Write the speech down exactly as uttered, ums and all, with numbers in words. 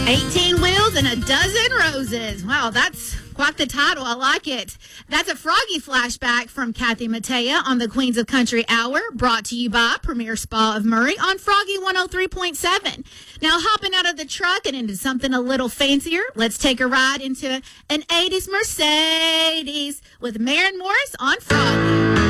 eighteen wheels and a dozen roses. Wow, that's quite the title. I like it. That's a Froggy flashback from Kathy Mattea on the Queens of Country Hour, brought to you by Premier Spa of Murray on Froggy one oh three point seven. Now, hopping out of the truck and into something a little fancier, let's take a ride into an eighties Mercedes with Maren Morris on Froggy.